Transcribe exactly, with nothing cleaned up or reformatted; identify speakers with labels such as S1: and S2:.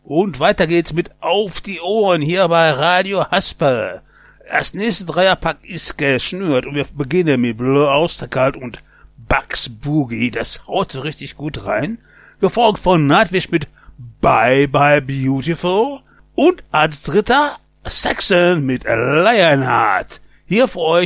S1: Und weiter geht's mit Auf die Ohren hier bei Radio Hasper. Das nächste Dreierpack ist geschnürt und wir beginnen mit Blur Austerkalt und Bugs Boogie. Das haut so richtig gut rein. Gefolgt von Nightwish mit Bye Bye Beautiful. Und als dritter Saxon mit Lionheart. Hier für euch